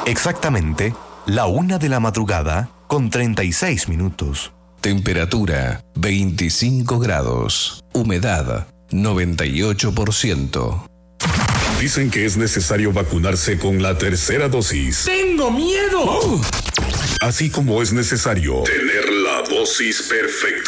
Exactamente, la 1 de la madrugada con 36 minutos. Temperatura 25 grados. Humedad 98%. Dicen que es necesario vacunarse con la tercera dosis. ¡Tengo miedo! Así como es necesario tener la dosis perfecta.